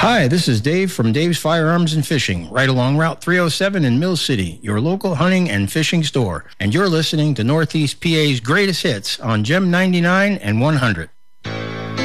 Hi, this is Dave from Dave's Firearms and Fishing, right along Route 307 in Mill City, your local hunting and fishing store. And you're listening to Northeast PA's greatest hits on Gem 99 and 100.